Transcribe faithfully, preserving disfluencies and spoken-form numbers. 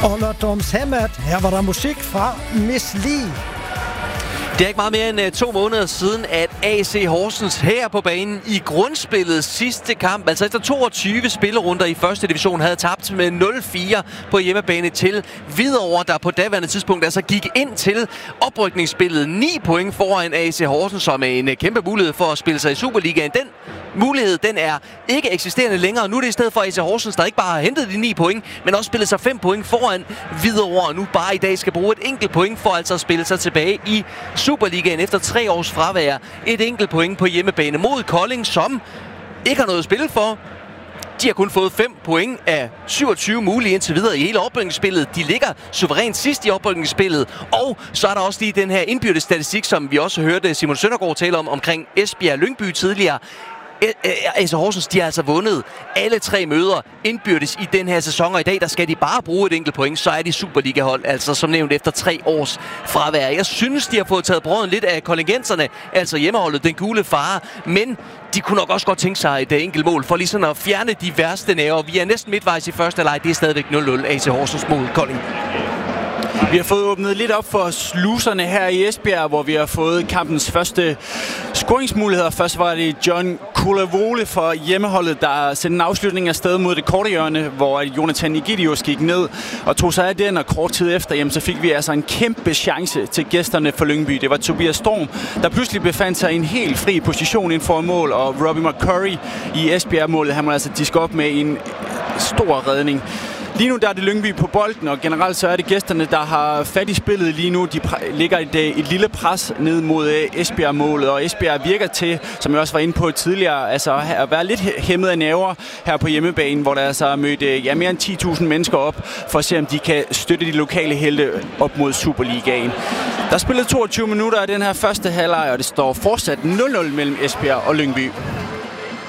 Olderdomshemmet. Her var der musik fra Miss Li. Det er ikke meget mere end uh, to måneder siden, at A C Horsens her på banen i grundspillets sidste kamp, altså efter toogtyve spillerunder i første division, havde tabt med nul fire på hjemmebane til Hvidovre, der på daværende tidspunkt altså gik ind til oprykningsspillet ni point foran A C Horsens, som er en uh, kæmpe mulighed for at spille sig i Superligaen. Den mulighed, den er ikke eksisterende længere. Nu er det i stedet for A C Horsens, der ikke bare har hentet de ni point, men også spillet sig fem point foran Hvidovre, og nu bare i dag skal bruge et enkelt point for altså at spille sig tilbage i Superligaen efter tre års fravær. Et enkelt point på hjemmebane mod Kolding, som ikke har noget at spille for. De har kun fået fem point af syvogtyve mulige indtil videre i hele oprykningsspillet. De ligger suverænt sidst i oprykningsspillet. Og så er der også lige den her indbyrdes statistik, som vi også hørte Simon Søndergaard tale om, omkring Esbjerg Lyngby tidligere. A C Horsens, de har altså vundet alle tre møder indbyrdes i den her sæson, og i dag der skal de bare bruge et enkelt point, så er de Superliga-hold, altså som nævnt efter tre års fravær. Jeg synes, de har fået taget brøden lidt af kollingenserne, altså hjemmeholdet, den gule fare, men de kunne nok også godt tænke sig et enkelt mål for lige sådan at fjerne de værste nerver. Vi er næsten midtvejs i første leg, det er stadigvæk nul nul A C Horsens mod Kolding. Vi har fået åbnet lidt op for sluserne her i Esbjerg, hvor vi har fået kampens første scoringsmuligheder. Først var det John Kulavole for hjemmeholdet, der sendte en afslutning af sted mod det korte hjørne, hvor Jonathan Egidius gik ned og tog sig af den, og kort tid efter, jamen, så fik vi altså en kæmpe chance til gæsterne for Lyngby. Det var Tobias Storm, der pludselig befandt sig i en helt fri position inden for mål, og Robbie McCurry i Esbjerg-målet, han må altså diske op med en stor redning. Lige nu der er det Lyngby på bolden, og generelt så er det gæsterne, der har fat i spillet lige nu. De ligger et, et lille pres ned mod Esbjerg-målet, og Esbjerg virker til, som jeg også var inde på tidligere, altså at være lidt hæmmet af nerver her på hjemmebanen, hvor der altså er mødt ja, mere end ti tusind mennesker op, for at se, om de kan støtte de lokale helte op mod Superligaen. Der er spillet toogtyve minutter af den her første halvleg, og det står fortsat nul nul mellem Esbjerg og Lyngby.